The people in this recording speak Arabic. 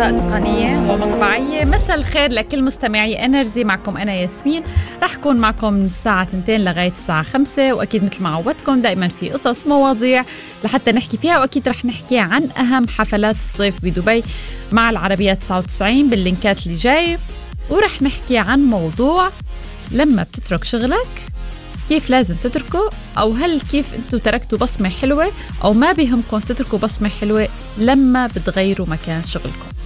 أخطاء تقنية ومطبعية. مساء الخير لكل مستمعي انرجي، معكم أنا ياسمين. رح كون معكم من الساعة 2 لغاية الساعة 5، وأكيد مثل ما عودتكم دائما في قصص مواضيع لحتى نحكي فيها، وأكيد رح نحكي عن أهم حفلات الصيف بدبي مع العربية 99 باللينكات اللي جاي. ورح نحكي عن موضوع لما بتترك شغلك كيف لازم تتركه، أو هل كيف أنتوا تركتوا بصمة حلوة أو ما بيهمكم تتركوا بصمة حلوة لما بتغيروا مكان شغلكم.